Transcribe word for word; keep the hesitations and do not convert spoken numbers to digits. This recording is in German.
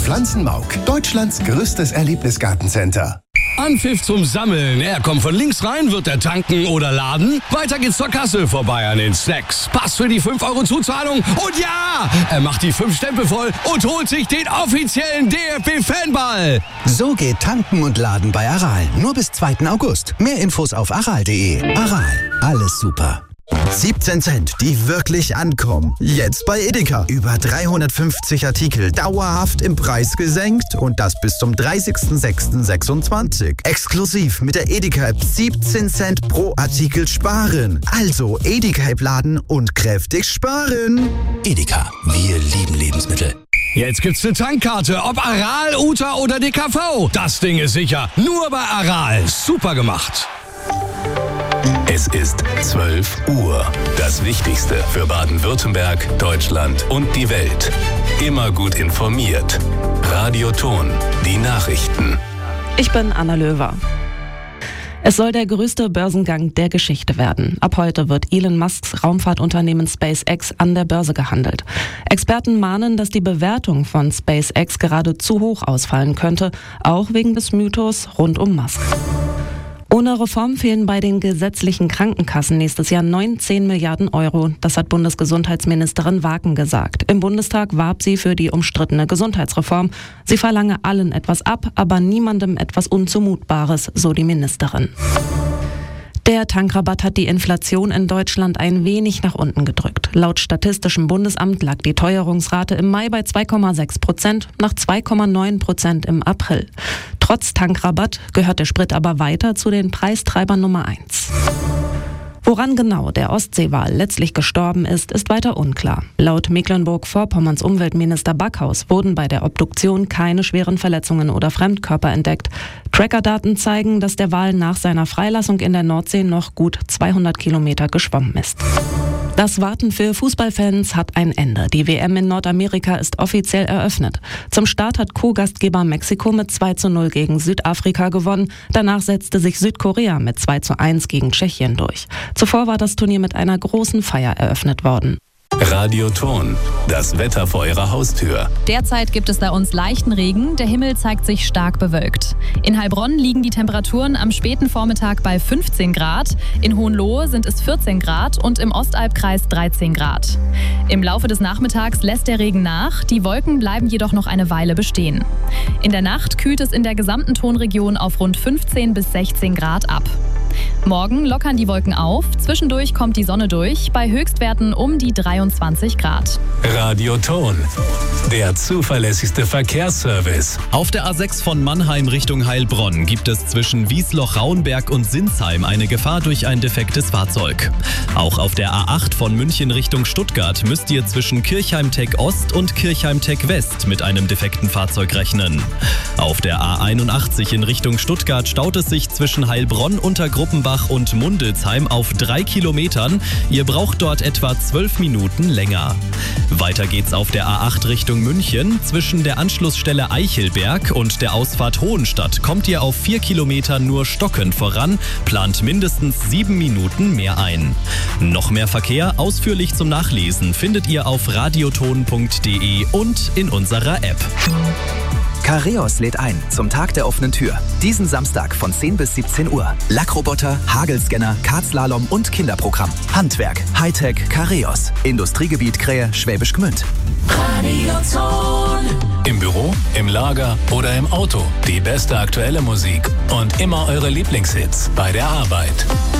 Pflanzenmauk, Deutschlands größtes Erlebnisgartencenter. Anpfiff zum Sammeln. Er kommt von links rein, wird er tanken oder laden. Weiter geht's zur Kasse, vorbei an den Snacks. Pass für die fünf Euro Zuzahlung. Und ja, er macht die fünf Stempel voll und holt sich den offiziellen D F B-Fanball. So geht Tanken und Laden bei Aral. Nur bis zweiten August. Mehr Infos auf aral punkt de. Aral, alles super. siebzehn Cent, die wirklich ankommen. Jetzt bei Edeka. Über dreihundertfünfzig Artikel dauerhaft im Preis gesenkt und das bis zum dreißigsten sechsten sechsundzwanzig. Exklusiv mit der Edeka-App siebzehn Cent pro Artikel sparen. Also Edeka-App laden und kräftig sparen. Edeka, wir lieben Lebensmittel. Jetzt gibt's eine Tankkarte, ob Aral, Uta oder D K V. Das Ding ist sicher. Nur bei Aral. Super gemacht. Es ist zwölf Uhr. Das Wichtigste für Baden-Württemberg, Deutschland und die Welt. Immer gut informiert. Radio Ton, die Nachrichten. Ich bin Anna Löwer. Es soll der größte Börsengang der Geschichte werden. Ab heute wird Elon Musks Raumfahrtunternehmen SpaceX an der Börse gehandelt. Experten mahnen, dass die Bewertung von SpaceX gerade zu hoch ausfallen könnte, auch wegen des Mythos rund um Musk. Ohne Reform fehlen bei den gesetzlichen Krankenkassen nächstes Jahr neunzehn Milliarden Euro. Das hat Bundesgesundheitsministerin Waken gesagt. Im Bundestag warb sie für die umstrittene Gesundheitsreform. Sie verlange allen etwas ab, aber niemandem etwas Unzumutbares, so die Ministerin. Der Tankrabatt hat die Inflation in Deutschland ein wenig nach unten gedrückt. Laut Statistischem Bundesamt lag die Teuerungsrate im Mai bei zwei Komma sechs Prozent, nach zwei Komma neun Prozent im April. Trotz Tankrabatt gehört der Sprit aber weiter zu den Preistreibern Nummer eins. Woran genau der Ostseewal letztlich gestorben ist, ist weiter unklar. Laut Mecklenburg-Vorpommerns Umweltminister Backhaus wurden bei der Obduktion keine schweren Verletzungen oder Fremdkörper entdeckt. Trackerdaten zeigen, dass der Wal nach seiner Freilassung in der Nordsee noch gut zweihundert Kilometer geschwommen ist. Das Warten für Fußballfans hat ein Ende. Die W M in Nordamerika ist offiziell eröffnet. Zum Start hat Co-Gastgeber Mexiko mit zwei zu null gegen Südafrika gewonnen. Danach setzte sich Südkorea mit zwei zu eins gegen Tschechien durch. Zuvor war das Turnier mit einer großen Feier eröffnet worden. Radio Ton, das Wetter vor Ihrer Haustür. Derzeit gibt es da uns leichten Regen, der Himmel zeigt sich stark bewölkt. In Heilbronn liegen die Temperaturen am späten Vormittag bei fünfzehn Grad, in Hohenlohe sind es vierzehn Grad und im Ostalbkreis dreizehn Grad. Im Laufe des Nachmittags lässt der Regen nach, die Wolken bleiben jedoch noch eine Weile bestehen. In der Nacht kühlt es in der gesamten Tonregion auf rund fünfzehn bis sechzehn Grad ab. Morgen lockern die Wolken auf, zwischendurch kommt die Sonne durch, bei Höchstwerten um die dreiundzwanzig Grad. Radio Ton, der zuverlässigste Verkehrsservice. Auf der A sechs von Mannheim Richtung Heilbronn gibt es zwischen Wiesloch-Rauenberg und Sinsheim eine Gefahr durch ein defektes Fahrzeug. Auch auf der A acht von München Richtung Stuttgart müsst ihr zwischen Kirchheim-Tech Ost und Kirchheim-Tech West mit einem defekten Fahrzeug rechnen. Auf der A einundachtzig in Richtung Stuttgart staut es sich zwischen Heilbronn, Untergruppenbach und Mundelsheim auf drei Kilometern. Ihr braucht dort etwa zwölf Minuten länger. Weiter geht's auf der A acht Richtung München. Zwischen der Anschlussstelle Eichelberg und der Ausfahrt Hohenstadt kommt ihr auf vier Kilometern nur stockend voran, plant mindestens sieben Minuten mehr ein. Noch mehr Verkehr ausführlich zum Nachlesen findet ihr auf radioton punkt de und in unserer App. Careos lädt ein zum Tag der offenen Tür. Diesen Samstag von zehn bis siebzehn Uhr. Lackroboter, Hagelscanner, Kartslalom und Kinderprogramm. Handwerk, Hightech, Careos. Industriegebiet Krähe, Schwäbisch Gmünd. Radio Ton. Im Büro, im Lager oder im Auto. Die beste aktuelle Musik und immer eure Lieblingshits bei der Arbeit.